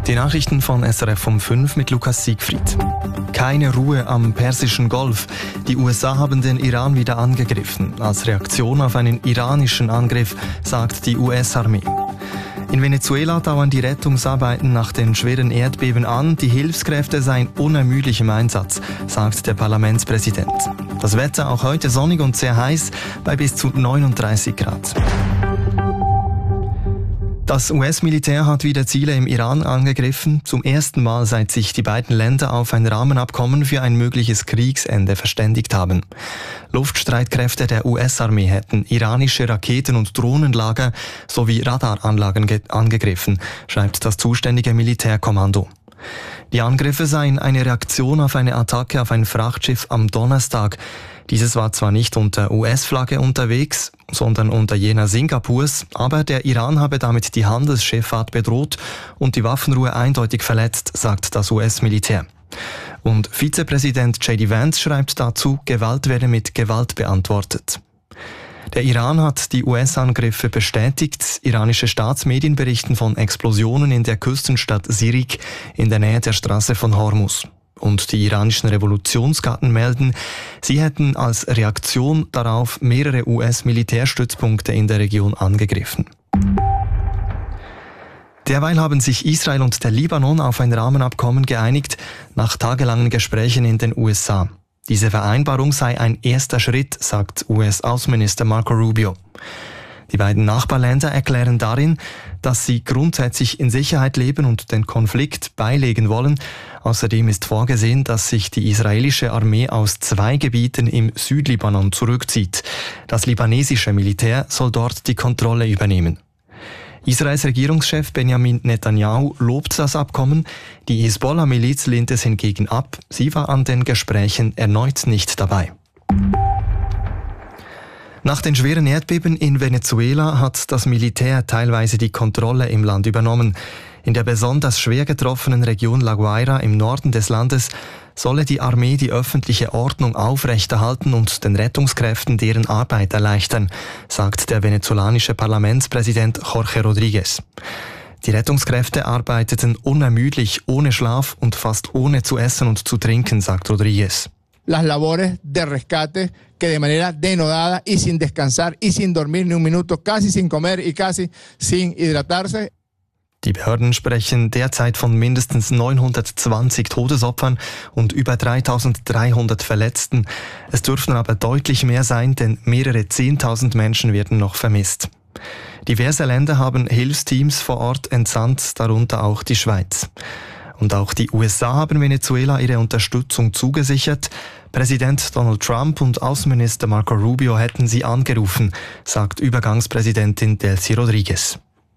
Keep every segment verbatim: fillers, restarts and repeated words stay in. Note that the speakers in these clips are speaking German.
Die Nachrichten von S R F um fünf mit Lukas Siegfried. Keine Ruhe am Persischen Golf. Die U S A haben den Iran wieder angegriffen. Als Reaktion auf einen iranischen Angriff, sagt die U S-Armee. In Venezuela dauern die Rettungsarbeiten nach den schweren Erdbeben an. Die Hilfskräfte seien unermüdlich im Einsatz, sagt der Parlamentspräsident. Das Wetter auch heute sonnig und sehr heiß bei bis zu neununddreißig Grad. Das U S-Militär hat wieder Ziele im Iran angegriffen, zum ersten Mal seit sich die beiden Länder auf ein Rahmenabkommen für ein mögliches Kriegsende verständigt haben. Luftstreitkräfte der U S-Armee hätten iranische Raketen- und Drohnenlager sowie Radaranlagen angegriffen, schreibt das zuständige Militärkommando. Die Angriffe seien eine Reaktion auf eine Attacke auf ein Frachtschiff am Donnerstag. Dieses war zwar nicht unter U S-Flagge unterwegs, sondern unter jener Singapurs, aber der Iran habe damit die Handelsschifffahrt bedroht und die Waffenruhe eindeutig verletzt, sagt das U S-Militär. Und Vizepräsident J D Vance schreibt dazu, Gewalt werde mit Gewalt beantwortet. Der Iran hat die U S-Angriffe bestätigt. Iranische Staatsmedien berichten von Explosionen in der Küstenstadt Sirik in der Nähe der Straße von Hormuz. Und die iranischen Revolutionsgarden melden, sie hätten als Reaktion darauf mehrere U S-Militärstützpunkte in der Region angegriffen. Derweil haben sich Israel und der Libanon auf ein Rahmenabkommen geeinigt, nach tagelangen Gesprächen in den U S A. Diese Vereinbarung sei ein erster Schritt, sagt U S-Außenminister Marco Rubio. Die beiden Nachbarländer erklären darin, dass sie grundsätzlich in Sicherheit leben und den Konflikt beilegen wollen. Außerdem ist vorgesehen, dass sich die israelische Armee aus zwei Gebieten im Südlibanon zurückzieht. Das libanesische Militär soll dort die Kontrolle übernehmen. Israels Regierungschef Benjamin Netanyahu lobt das Abkommen. Die Hisbollah-Miliz lehnt es hingegen ab. Sie war an den Gesprächen erneut nicht dabei. Nach den schweren Erdbeben in Venezuela hat das Militär teilweise die Kontrolle im Land übernommen. In der besonders schwer getroffenen Region La Guaira im Norden des Landes solle die Armee die öffentliche Ordnung aufrechterhalten und den Rettungskräften deren Arbeit erleichtern, sagt der venezolanische Parlamentspräsident Jorge Rodríguez. Die Rettungskräfte arbeiteten unermüdlich, ohne Schlaf und fast ohne zu essen und zu trinken, sagt Rodríguez. Las labores de rescate que de manera denodada y sin descansar y sin dormir ni un minuto, casi sin comer y casi sin hidratarse. Die Behörden sprechen derzeit von mindestens neunhundertzwanzig Todesopfern und über dreitausenddreihundert Verletzten. Es dürften aber deutlich mehr sein, denn mehrere Zehntausend Menschen werden noch vermisst. Diverse Länder haben Hilfsteams vor Ort entsandt, darunter auch die Schweiz. Und auch die U S A haben Venezuela ihre Unterstützung zugesichert. Präsident Donald Trump und Außenminister Marco Rubio hätten sie angerufen, sagt Übergangspräsidentin Delcy Rodríguez.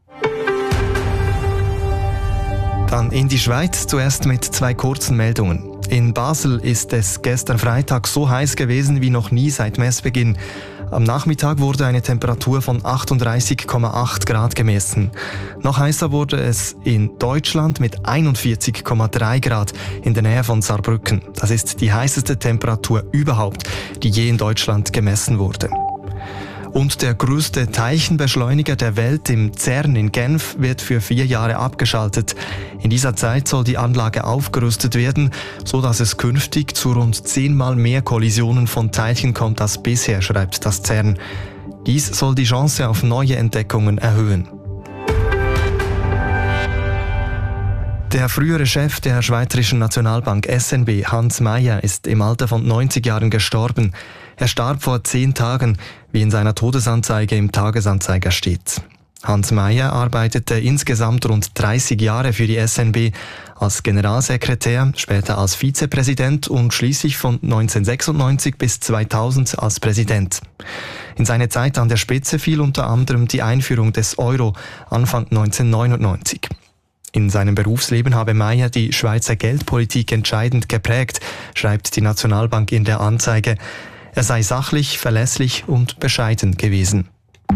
Dann in die Schweiz, zuerst mit zwei kurzen Meldungen. In Basel ist es gestern Freitag so heiß gewesen wie noch nie seit Messbeginn. Am Nachmittag wurde eine Temperatur von achtunddreißig Komma acht Grad gemessen. Noch heißer wurde es in Deutschland mit einundvierzig Komma drei Grad in der Nähe von Saarbrücken. Das ist die heißeste Temperatur überhaupt, die je in Deutschland gemessen wurde. Und der größte Teilchenbeschleuniger der Welt im CERN in Genf wird für vier Jahre abgeschaltet. In dieser Zeit soll die Anlage aufgerüstet werden, so dass es künftig zu rund zehnmal mehr Kollisionen von Teilchen kommt als bisher, schreibt das CERN. Dies soll die Chance auf neue Entdeckungen erhöhen. Der frühere Chef der Schweizerischen Nationalbank S N B, Hans Mayer, ist im Alter von neunzig Jahren gestorben. Er starb vor zehn Tagen, wie in seiner Todesanzeige im Tagesanzeiger steht. Hans Mayer arbeitete insgesamt rund dreißig Jahre für die S N B als Generalsekretär, später als Vizepräsident und schließlich von neunzehnhundertsechsundneunzig bis zweitausend als Präsident. In seine Zeit an der Spitze fiel unter anderem die Einführung des Euro Anfang neunzehnhundertneunundneunzig. In seinem Berufsleben habe Mayer die Schweizer Geldpolitik entscheidend geprägt, schreibt die Nationalbank in der Anzeige. Er sei sachlich, verlässlich und bescheiden gewesen.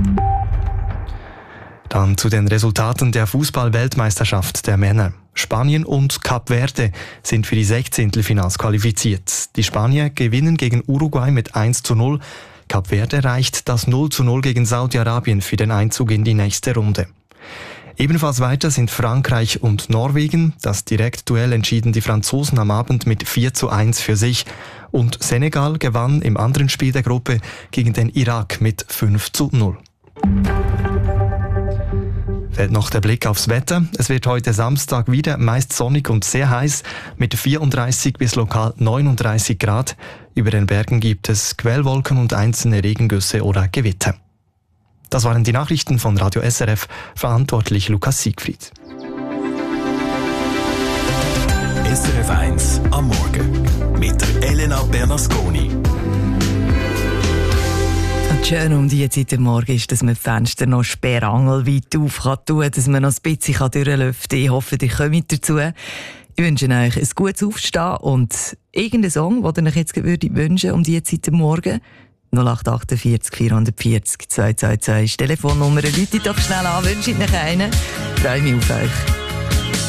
Dann zu den Resultaten der Fußball-Weltmeisterschaft der Männer. Spanien und Kap Verde sind für die Sechzehntelfinals qualifiziert. Die Spanier gewinnen gegen Uruguay mit eins zu null. Kap Verde reicht das null zu null gegen Saudi-Arabien für den Einzug in die nächste Runde. Ebenfalls weiter sind Frankreich und Norwegen. Das Direktduell entschieden die Franzosen am Abend mit vier zu eins für sich. Und Senegal gewann im anderen Spiel der Gruppe gegen den Irak mit fünf zu null. Fällt noch der Blick aufs Wetter. Es wird heute Samstag wieder meist sonnig und sehr heiß mit vierunddreißig bis lokal neununddreißig Grad. Über den Bergen gibt es Quellwolken und einzelne Regengüsse oder Gewitter. Das waren die Nachrichten von Radio S R F, verantwortlich Lukas Siegfried. S R F eins am Morgen mit der Elena Bernasconi. Schön um diese Zeit am Morgen ist, dass man die Fenster noch sperrangelweit auf kann tun, dass man noch ein bisschen durchlüften kann. Ich hoffe, ihr kommt dazu. Ich wünsche euch ein gutes Aufstehen und irgendeinen Song, den ihr euch jetzt wünschen würde um diese Zeit am Morgen. null acht achtundvierzig vierhundertvierzig zweihundertzweiundzwanzig. Telefonnummer, Leute doch schnell an, wünscht euch einen. Ich freue mich auf euch.